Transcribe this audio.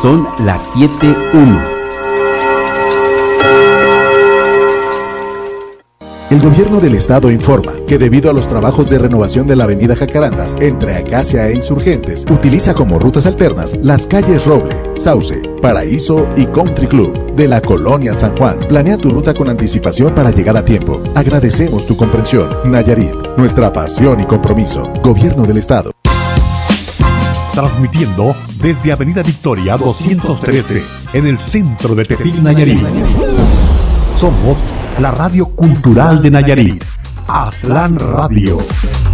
Son las 7:01. El gobierno del estado informa que debido a los trabajos de renovación de la avenida Jacarandas entre Acacia e Insurgentes, utiliza como rutas alternas las calles Roble, Sauce, Paraíso y Country Club de la Colonia San Juan. Planea tu ruta con anticipación para llegar a tiempo. Agradecemos tu comprensión. Nayarit, nuestra pasión y compromiso. Gobierno del estado. Transmitiendo desde Avenida Victoria 213 en el centro de Tepic, Nayarit. Somos la radio cultural de Nayarit, Aztlán Radio.